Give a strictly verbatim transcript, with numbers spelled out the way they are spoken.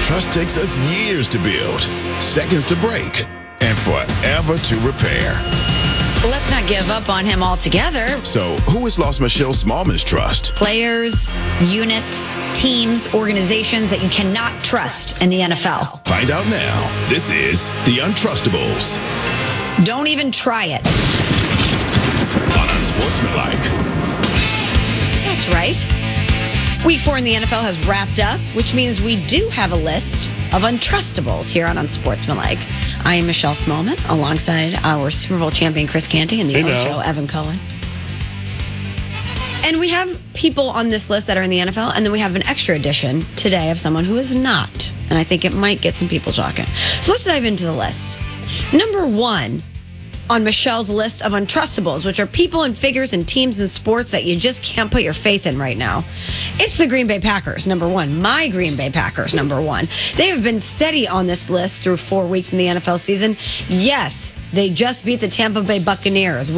Trust takes us years to build, seconds to break, and forever to repair. Let's not give up on him altogether. So, who has lost Michelle Smallman's trust? Players, units, teams, organizations that you cannot trust in the N F L. Find out now. This is The Untrustables. Don't even try it. On Unsportsmanlike. That's right. Week four in the N F L has wrapped up, which means we do have a list of Untrustables here on Unsportsmanlike. I am Michelle Smallman, alongside our Super Bowl champion Chris Canty and the Hey, other now. show, Evan Cohen. And we have people on this list that are in the N F L, and then we have an extra edition today of someone who is not. And I think it might get some people talking. So let's dive into the list. Number one on Michelle's list of Untrustables, which are people and figures and teams and sports that you just can't put your faith in right now. It's the Green Bay Packers, number one. My Green Bay Packers, number one. They have been steady on this list through four weeks in the N F L season. Yes, they just beat the Tampa Bay Buccaneers.